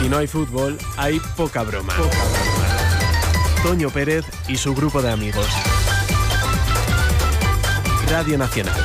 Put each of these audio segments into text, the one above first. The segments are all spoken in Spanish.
Si no hay fútbol, hay poca broma. Toño Pérez y su grupo de amigos. Radio Nacional.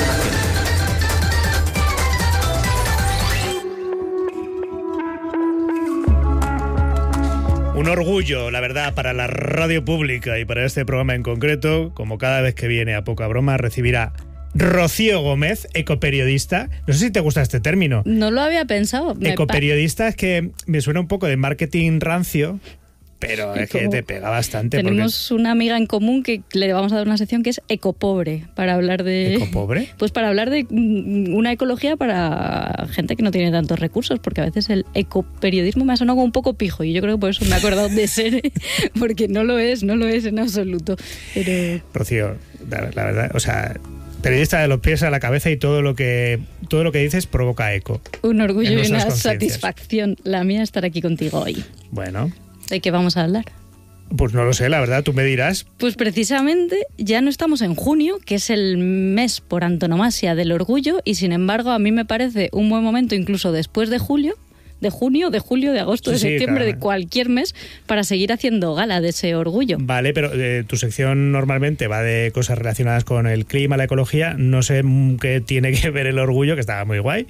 Un orgullo, la verdad, para la radio pública y para este programa en concreto, como cada vez que viene a Poca Broma, recibir a Rocío Gómez, ecoperiodista. No sé si te gusta este término. No lo había pensado. Ecoperiodista es que me suena un poco de marketing rancio, pero es que te pega bastante. Tenemos una amiga en común que le vamos a dar una sección que es ecopobre, para hablar de... ¿Ecopobre? Pues para hablar de una ecología para gente que no tiene tantos recursos, porque a veces el ecoperiodismo me ha sonado como un poco pijo y yo creo que por eso me he acordado de ser, porque no lo es en absoluto. Pero... Rocío, la verdad, o sea... Periodista de los pies a la cabeza y todo lo que dices provoca eco. Un orgullo y una satisfacción la mía estar aquí contigo hoy. Bueno. ¿De qué vamos a hablar? Pues no lo sé, la verdad, tú me dirás. Pues precisamente ya no estamos en junio, que es el mes por antonomasia del orgullo, y sin embargo a mí me parece un buen momento, incluso después de junio, de julio, de agosto, de septiembre, claro, de cualquier mes, para seguir haciendo gala de ese orgullo. Vale, pero tu sección normalmente va de cosas relacionadas con el clima, la ecología. No sé qué tiene que ver el orgullo, que estaba muy guay,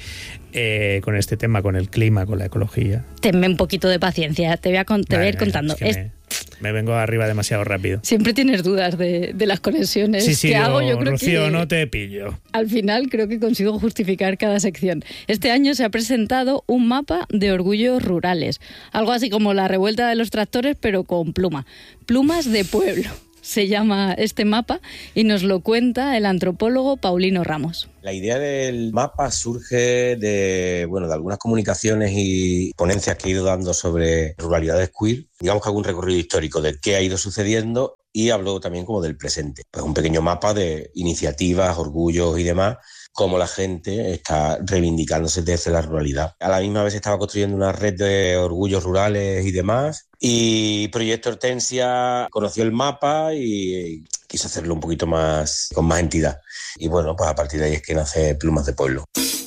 con este tema, con el clima, con la ecología. Tenme un poquito de paciencia, te voy a ir contando. Es que me vengo arriba demasiado rápido. Siempre tienes dudas de las conexiones que hago. Yo creo Rocío, que no te pillo. Al final creo que consigo justificar cada sección. Este año se ha presentado un mapa de orgullos rurales. Algo así como la revuelta de los tractores, pero con plumas de pueblo. Se llama este mapa y nos lo cuenta el antropólogo Paulino Ramos. La idea del mapa surge de algunas comunicaciones y ponencias que he ido dando sobre ruralidades queer. Digamos que hago un recorrido histórico de qué ha ido sucediendo y hablo también como del presente. Pues un pequeño mapa de iniciativas, orgullos y demás, cómo la gente está reivindicándose desde la ruralidad. A la misma vez estaba construyendo una red de orgullos rurales y demás, y Proyecto Hortensia conoció el mapa y quiso hacerlo un poquito más, con más entidad. Y bueno, pues a partir de ahí es que nace Plumas de Pueblo.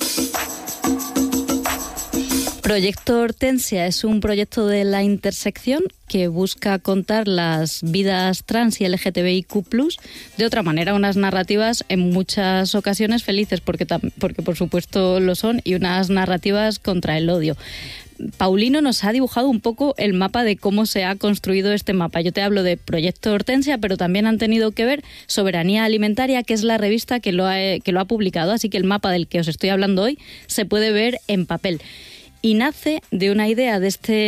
Proyecto Hortensia es un proyecto de la intersección que busca contar las vidas trans y LGTBIQ+, de otra manera, unas narrativas en muchas ocasiones felices, porque por supuesto lo son, y unas narrativas contra el odio. Paulino nos ha dibujado un poco el mapa de cómo se ha construido este mapa. Yo te hablo de Proyecto Hortensia, pero también han tenido que ver Soberanía Alimentaria, que es la revista que lo ha publicado, así que el mapa del que os estoy hablando hoy se puede ver en papel. Y nace de una idea de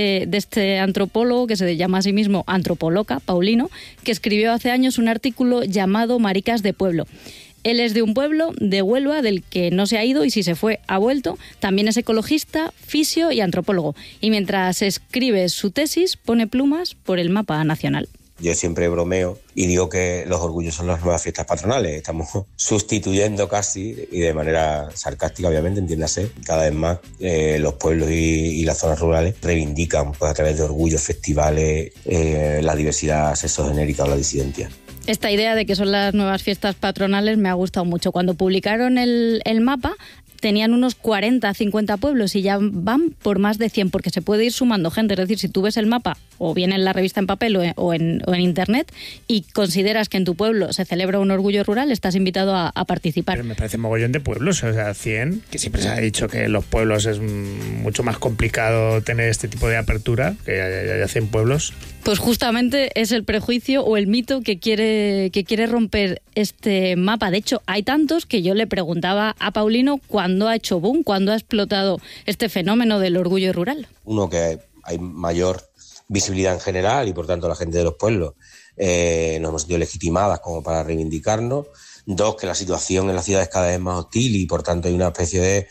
este antropólogo que se llama a sí mismo Antropoloca, Paulino, que escribió hace años un artículo llamado Maricas de Pueblo. Él es de un pueblo de Huelva del que no se ha ido y si se fue ha vuelto. También es ecologista, fisio y antropólogo. Y mientras escribe su tesis pone plumas por el mapa nacional. Yo siempre bromeo y digo que los orgullos son las nuevas fiestas patronales. Estamos sustituyendo casi, y de manera sarcástica obviamente, entiéndase, cada vez más los pueblos y las zonas rurales reivindican pues, a través de orgullos, festivales, la diversidad sexogenérica o la disidencia. Esta idea de que son las nuevas fiestas patronales me ha gustado mucho. Cuando publicaron el mapa tenían unos 40, 50 pueblos y ya van por más de 100, porque se puede ir sumando gente. Es decir, si tú ves el mapa, o bien en la revista en papel o en internet, y consideras que en tu pueblo se celebra un orgullo rural, estás invitado a participar. Pero me parece mogollón de pueblos, o sea, 100, que siempre se ha dicho que en los pueblos es mucho más complicado tener este tipo de apertura, que haya 100 pueblos. Pues justamente es el prejuicio o el mito que quiere romper este mapa. De hecho, hay tantos que yo le preguntaba a Paulino cuándo ha hecho boom, cuándo ha explotado este fenómeno del orgullo rural. Uno, que hay mayor visibilidad en general y por tanto la gente de los pueblos nos hemos sentido legitimadas como para reivindicarnos. Dos, que la situación en las ciudades es cada vez más hostil y por tanto hay una especie de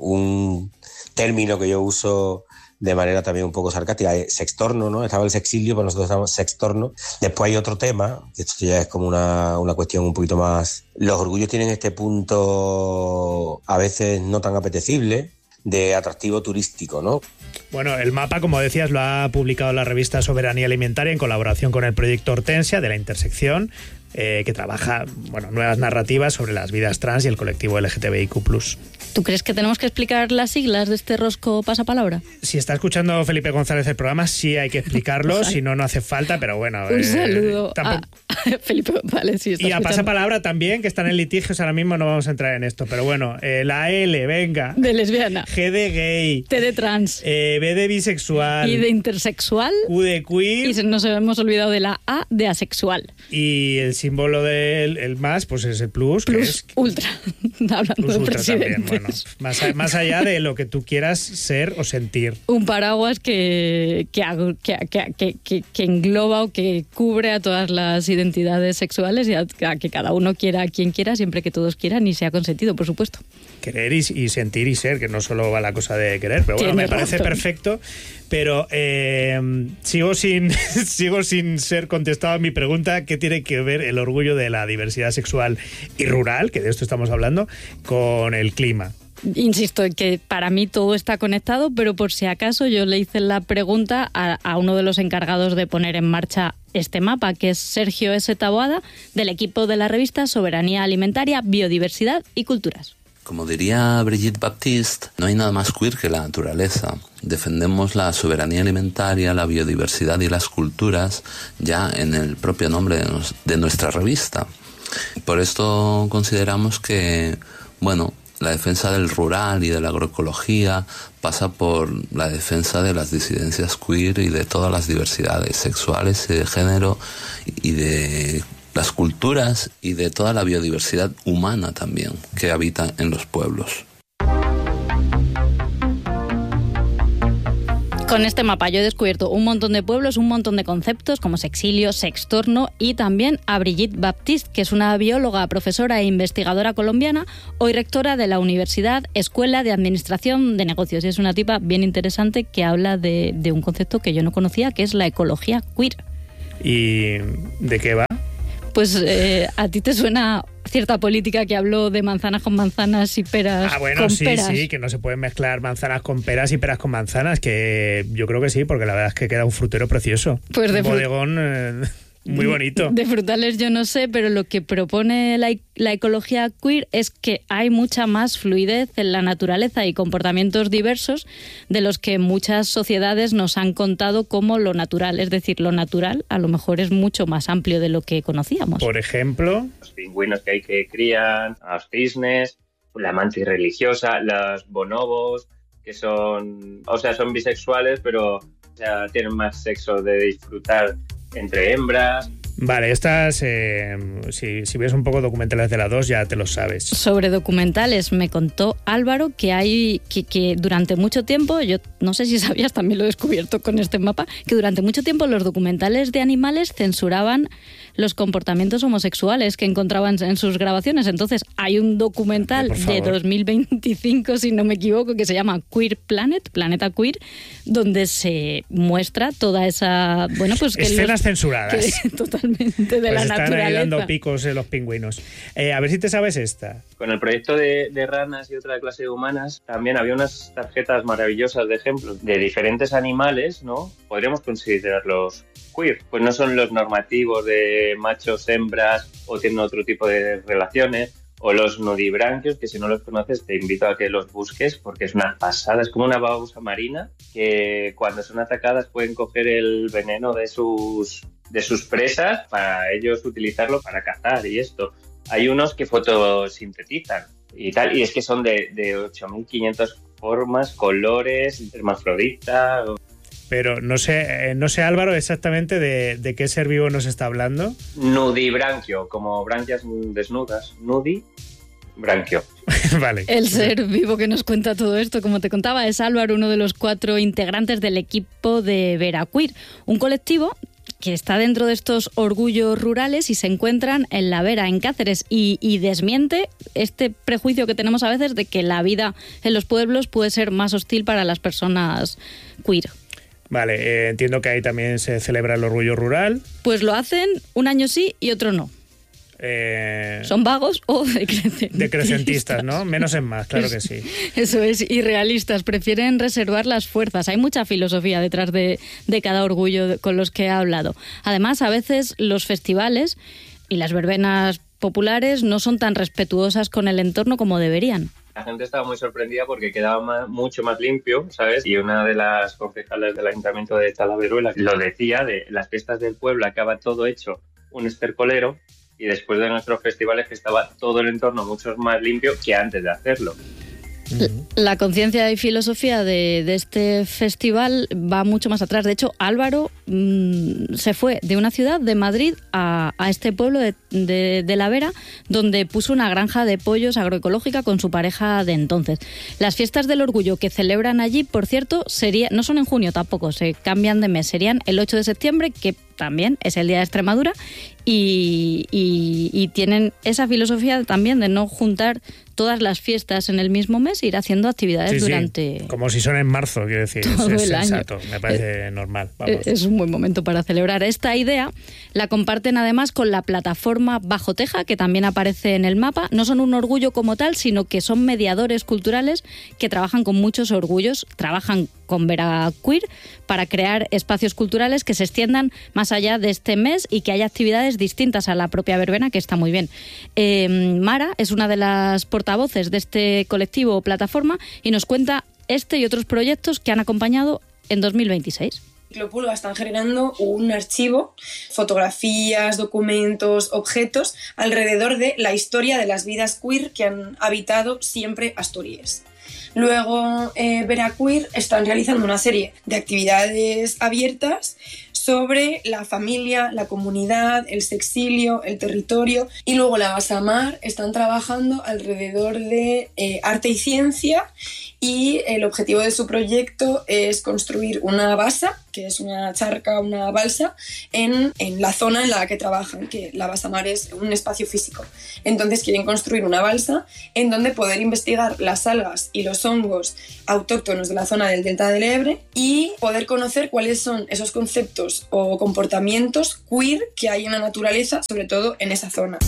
un término que yo uso de manera también un poco sarcástica, sextorno, ¿no? Estaba el sexilio, pero nosotros estamos sextorno. Después hay otro tema, que esto ya es como una cuestión un poquito más... Los orgullos tienen este punto a veces no tan apetecible de atractivo turístico, ¿no? Bueno, el mapa, como decías, lo ha publicado la revista Soberanía Alimentaria en colaboración con el Proyecto Hortensia de la intersección. que trabaja nuevas narrativas sobre las vidas trans y el colectivo LGTBIQ+. ¿Tú crees que tenemos que explicar las siglas de este rosco pasapalabra? Si está escuchando Felipe González el programa, sí hay que explicarlo, si no, no hace falta, pero bueno. Un saludo a Felipe González, si está y a escuchando. Pasapalabra también, que están en litigios ahora mismo, no vamos a entrar en esto, pero bueno, la L, venga. De lesbiana. G de gay. T de trans. B de bisexual. I de intersexual. Q de queer. Y nos hemos olvidado de la A de asexual. Y el símbolo del el más, pues es el plus. Plus que es, ultra. Hablando plus de ultra presidentes. también, bueno. Más allá de lo que tú quieras ser o sentir. Un paraguas que engloba o que cubre a todas las identidades sexuales y a que cada uno quiera a quien quiera, siempre que todos quieran y sea consentido, por supuesto. Querer y sentir y ser, que no solo va la cosa de querer, pero bueno, me parece perfecto. Pero sigo sin ser contestado a mi pregunta, ¿qué tiene que ver el orgullo de la diversidad sexual y rural, que de esto estamos hablando, con el clima? Insisto en que para mí todo está conectado, pero por si acaso yo le hice la pregunta a uno de los encargados de poner en marcha este mapa, que es Sergio S. Taboada, del equipo de la revista Soberanía Alimentaria, Biodiversidad y Culturas. Como diría Brigitte Baptiste, no hay nada más queer que la naturaleza. Defendemos la soberanía alimentaria, la biodiversidad y las culturas ya en el propio nombre de nuestra revista. Por esto consideramos que, la defensa del rural y de la agroecología pasa por la defensa de las disidencias queer y de todas las diversidades sexuales y de género y de las culturas y de toda la biodiversidad humana también que habita en los pueblos. Con este mapa yo he descubierto un montón de pueblos, un montón de conceptos como sexilio, sextorno y también a Brigitte Baptiste, que es una bióloga, profesora e investigadora colombiana, hoy rectora de la Universidad Escuela de Administración de Negocios. Y es una tipa bien interesante que habla de un concepto que yo no conocía, que es la ecología queer. ¿Y de qué va? Pues a ti te suena cierta política que habló de manzanas con manzanas y peras con peras. Sí, que no se pueden mezclar manzanas con peras y peras con manzanas, que yo creo que sí, porque la verdad es que queda un frutero precioso. Pues de un bodegón muy bonito. De frutales yo no sé, pero lo que propone la ecología queer es que hay mucha más fluidez en la naturaleza y comportamientos diversos de los que muchas sociedades nos han contado como lo natural. Es decir, lo natural a lo mejor es mucho más amplio de lo que conocíamos. Por ejemplo, los pingüinos que hay que crían, los cisnes, la mantis religiosa, los bonobos, que son bisexuales, pero tienen más sexo de disfrutar entre hembras. Vale, estas, si ves un poco documentales de la 2 ya te lo sabes. Sobre documentales me contó Álvaro que hay que durante mucho tiempo, yo no sé si sabías, también lo he descubierto con este mapa, que durante mucho tiempo los documentales de animales censuraban los comportamientos homosexuales que encontraban en sus grabaciones. Entonces hay un documental de 2025, si no me equivoco, que se llama Queer Planet, Planeta Queer, donde se muestra toda esa... escenas censuradas. Totalmente de la naturaleza. Están ahí dando picos los pingüinos. A ver si te sabes esta. Con el proyecto de ranas y otra clase de humanas, también había unas tarjetas maravillosas de ejemplos de diferentes animales, ¿no? Podríamos considerarlos queer. Pues no son los normativos de machos, hembras o tienen otro tipo de relaciones. O los nudibranquios, que si no los conoces te invito a que los busques porque es una pasada. Es como una babusa marina que cuando son atacadas pueden coger el veneno de sus presas para ellos utilizarlo para cazar y esto. Hay unos que fotosintetizan y tal, y es que son de 8.500 formas, colores, hermafrodita. Pero no sé Álvaro, exactamente de qué ser vivo nos está hablando. Nudibranquio, como branquias desnudas. Nudibranquio. Vale. El ser vivo que nos cuenta todo esto, como te contaba, es Álvaro, uno de los 4 integrantes del equipo de Veraqueer, un colectivo que está dentro de estos orgullos rurales y se encuentran en La Vera, en Cáceres, y desmiente este prejuicio que tenemos a veces de que la vida en los pueblos puede ser más hostil para las personas queer. Vale, entiendo que ahí también se celebra el orgullo rural. Pues lo hacen un año sí y otro no. Son vagos o decrecentistas, ¿no? Menos es más, claro que sí. Eso es, irrealistas, prefieren reservar las fuerzas. Hay mucha filosofía detrás de cada orgullo con los que he hablado. Además, a veces los festivales y las verbenas populares no son tan respetuosas con el entorno como deberían. La gente estaba muy sorprendida porque quedaba mucho más limpio, ¿sabes? Y una de las concejales del Ayuntamiento de Talaveruela lo decía, de las fiestas del pueblo acaba todo hecho un estercolero, y después de nuestros festivales que estaba todo el entorno mucho más limpio que antes de hacerlo. La conciencia y filosofía de este festival va mucho más atrás. De hecho, Álvaro se fue de una ciudad, de Madrid, a este pueblo de La Vera, donde puso una granja de pollos agroecológica con su pareja de entonces. Las fiestas del orgullo que celebran allí, por cierto, no son en junio tampoco, se cambian de mes. Serían el 8 de septiembre, que también es el Día de Extremadura, y tienen esa filosofía también de no juntar todas las fiestas en el mismo mes, ir haciendo actividades durante... como si son en marzo, quiero decir, todo es el sensato, año. Me parece normal. Vamos. Es un buen momento para celebrar. Esta idea la comparten además con la plataforma Bajo Teja, que también aparece en el mapa. No son un orgullo como tal, sino que son mediadores culturales que trabajan con muchos orgullos, trabajan con Veraqueer para crear espacios culturales que se extiendan más allá de este mes y que haya actividades distintas a la propia verbena, que está muy bien. Mara es una de las portavoces de este colectivo o plataforma y nos cuenta este y otros proyectos que han acompañado en 2026. Ciclopulga están generando un archivo, fotografías, documentos, objetos alrededor de la historia de las vidas queer que han habitado siempre Asturias. Luego, Veraqueer están realizando una serie de actividades abiertas sobre la familia, la comunidad, el sexilio, el territorio. Y luego la Basamar están trabajando alrededor de arte y ciencia, y el objetivo de su proyecto es construir una basa, que es una charca, una balsa, en la zona en la que trabajan, que la Basamar es un espacio físico. Entonces quieren construir una balsa en donde poder investigar las algas y los hongos autóctonos de la zona del Delta del Ebre y poder conocer cuáles son esos conceptos o comportamientos queer que hay en la naturaleza, sobre todo en esa zona.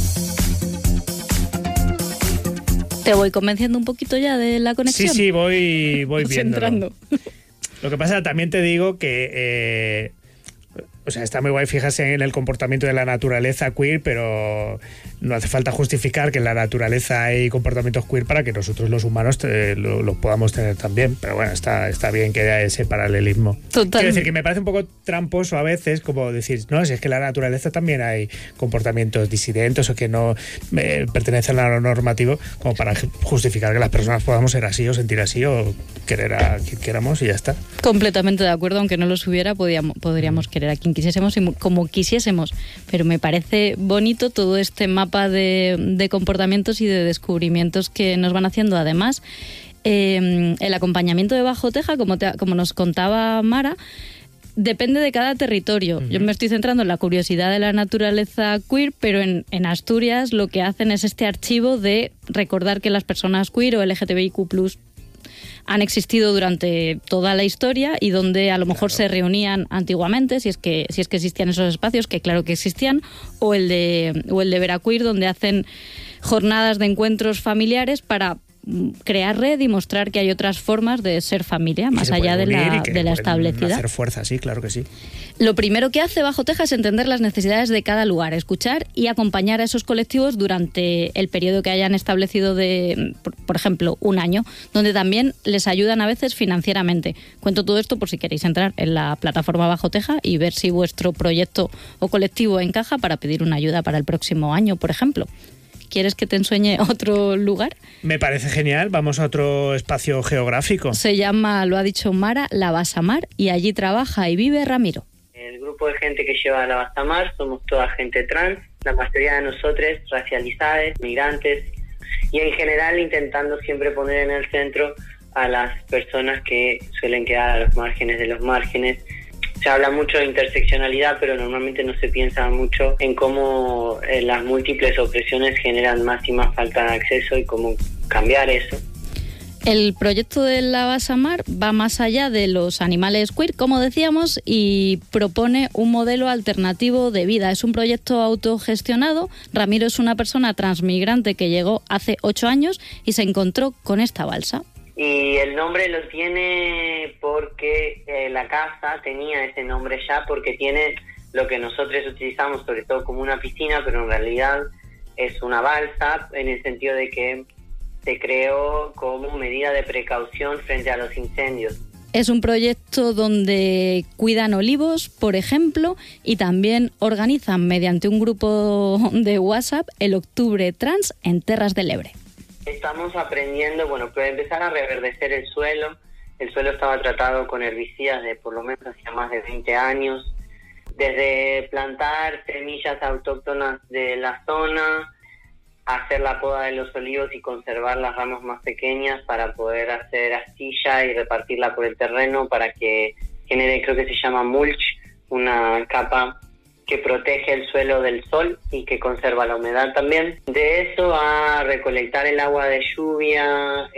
¿Te voy convenciendo un poquito ya de la conexión? Sí, voy viendo. Lo que pasa, también te digo que está muy guay fijarse en el comportamiento de la naturaleza queer, pero no hace falta justificar que en la naturaleza hay comportamientos queer para que nosotros los humanos lo podamos tener también. Pero bueno, está bien que haya ese paralelismo. Totalmente. Quiero decir que me parece un poco tramposo a veces, como decir, no, si es que en la naturaleza también hay comportamientos disidentes o que no pertenecen a lo normativo, como para justificar que las personas podamos ser así o sentir así o querer a quien queramos y ya está. Completamente de acuerdo, aunque no los hubiera, podríamos querer a quien quisiésemos y como quisiésemos, pero me parece bonito todo este mapa de comportamientos y de descubrimientos que nos van haciendo. Además, el acompañamiento de Bajo Teja, como nos contaba Mara, depende de cada territorio. Yo me estoy centrando en la curiosidad de la naturaleza queer, pero en Asturias lo que hacen es este archivo de recordar que las personas queer o LGTBIQ+, han existido durante toda la historia y donde a lo mejor se reunían antiguamente, si es que existían esos espacios, que claro que existían, o el de Veraqueer, donde hacen jornadas de encuentros familiares para crear red y mostrar que hay otras formas de ser familia, más allá de la establecida. Hacer fuerza, sí, claro que sí. Lo primero que hace Bajo Teja es entender las necesidades de cada lugar, escuchar y acompañar a esos colectivos durante el periodo que hayan establecido de, por ejemplo, un año, donde también les ayudan a veces financieramente. Cuento todo esto por si queréis entrar en la plataforma Bajo Teja y ver si vuestro proyecto o colectivo encaja para pedir una ayuda para el próximo año, por ejemplo. ¿Quieres que te ensueñe otro lugar? Me parece genial. Vamos a otro espacio geográfico. Se llama, lo ha dicho Mara, la Basamar, y allí trabaja y vive Ramiro. El grupo de gente que lleva a la Basamar somos toda gente trans, la mayoría de nosotros racializadas, migrantes, y en general intentando siempre poner en el centro a las personas que suelen quedar a los márgenes de los márgenes. Se habla mucho de interseccionalidad, pero normalmente no se piensa mucho en cómo las múltiples opresiones generan más y más falta de acceso y cómo cambiar eso. El proyecto de la Basamar va más allá de los animales queer, como decíamos, y propone un modelo alternativo de vida. Es un proyecto autogestionado. Ramiro es una persona transmigrante que llegó hace 8 años y se encontró con esta balsa. Y el nombre lo tiene porque la casa tenía ese nombre ya, porque tiene lo que nosotros utilizamos sobre todo como una piscina, pero en realidad es una balsa, en el sentido de que se creó como medida de precaución frente a los incendios. Es un proyecto donde cuidan olivos, por ejemplo, y también organizan mediante un grupo de WhatsApp el Octubre Trans en Terras de l'Ebre. Estamos aprendiendo, para empezar a reverdecer el suelo. El suelo estaba tratado con herbicidas de por lo menos hacía más de 20 años. Desde plantar semillas autóctonas de la zona, hacer la poda de los olivos y conservar las ramas más pequeñas para poder hacer astilla y repartirla por el terreno para que genere, creo que se llama mulch, una capa que protege el suelo del sol y que conserva la humedad también. De eso a recolectar el agua de lluvia,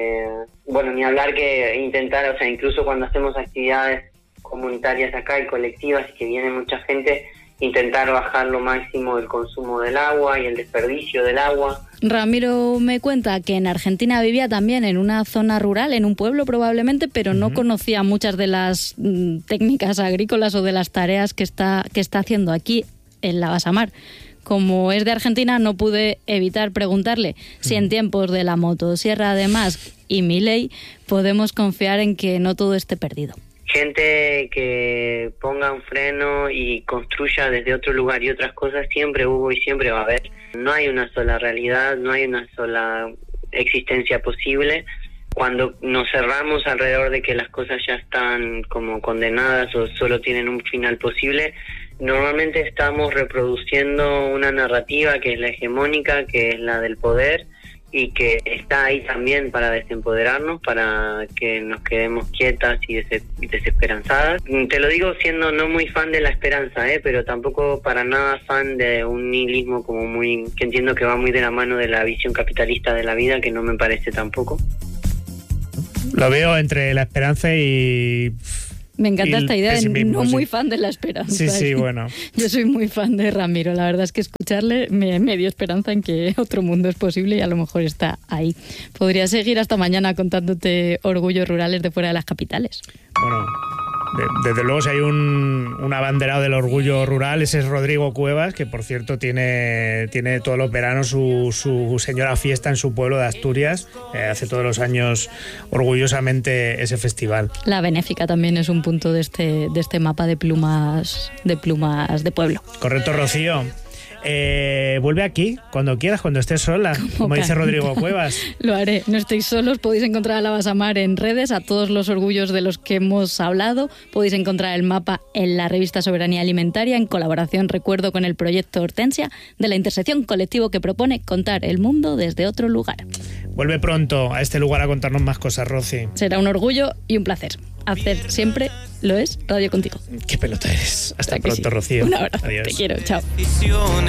ni hablar que intentar, incluso cuando hacemos actividades comunitarias acá y colectivas y que viene mucha gente, intentar bajar lo máximo el consumo del agua y el desperdicio del agua. Ramiro me cuenta que en Argentina vivía también en una zona rural, en un pueblo probablemente, pero no conocía muchas de las técnicas agrícolas o de las tareas que está haciendo aquí en la Basamar. Como es de Argentina, no pude evitar preguntarle si en tiempos de la motosierra además y Milei podemos confiar en que no todo esté perdido. Gente que ponga un freno y construya desde otro lugar y otras cosas siempre hubo y siempre va a haber. No hay una sola realidad, no hay una sola existencia posible. Cuando nos cerramos alrededor de que las cosas ya están como condenadas o solo tienen un final posible, normalmente estamos reproduciendo una narrativa que es la hegemónica, que es la del poder, y que está ahí también para desempoderarnos, para que nos quedemos quietas y desesperanzadas. Te lo digo siendo no muy fan de la esperanza, pero tampoco para nada fan de un nihilismo que entiendo que va muy de la mano de la visión capitalista de la vida, que no me parece tampoco. Lo veo entre la esperanza y... Me encanta esta idea de no muy fan de la esperanza. Sí, bueno. Yo soy muy fan de Ramiro. La verdad es que escucharle me dio esperanza en que otro mundo es posible y a lo mejor está ahí. Podría seguir hasta mañana contándote orgullos rurales de fuera de las capitales. Bueno, desde luego si hay un abanderado del orgullo rural, ese es Rodrigo Cuevas, que por cierto tiene todos los veranos su señora fiesta en su pueblo de Asturias. Hace todos los años orgullosamente ese festival. La benéfica también es un punto de este mapa de plumas de pueblo. Correcto, Rocío. Vuelve aquí cuando quieras, cuando estés sola, como dice Rodrigo Cuevas. Lo haré, no estéis solos, podéis encontrar a la Basamar en redes, a todos los orgullos de los que hemos hablado, podéis encontrar el mapa en la revista Soberanía Alimentaria, en colaboración, recuerdo, con el proyecto Hortensia, de la intersección colectivo que propone contar el mundo desde otro lugar. Vuelve pronto a este lugar a contarnos más cosas, Rosy. Será un orgullo y un placer. Hacer siempre lo es Radio Contigo. Qué pelota eres. Hasta pronto, Rocío. Un abrazo. Adiós. Te quiero. Chao.